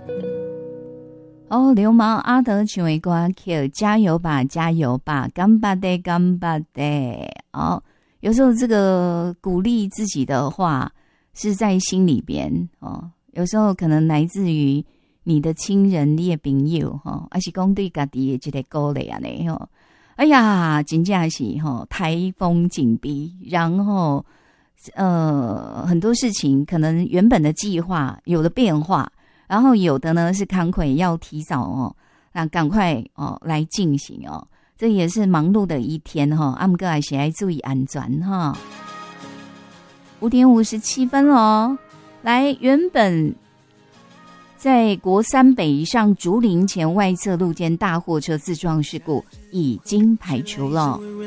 哦，流氓阿德唱的歌叫加油吧加油吧，干巴的干巴的。哦，有时候这个鼓励自己的话是在心里边哦，有时候可能来自于你的亲人、你的朋友哈，还是讲对家己的这个鼓励啊呢吼。哎呀，真正是吼台风紧逼，然后很多事情可能原本的计划有了变化。然后有的呢是慷慨要提早哦，那赶快哦来进行哦，这也是忙碌的一天哈、哦。阿姆哥还是要注意安全哈。5点57分哦，来，原本在国3北上竹林前外侧路肩大货车自撞事故已经排除了。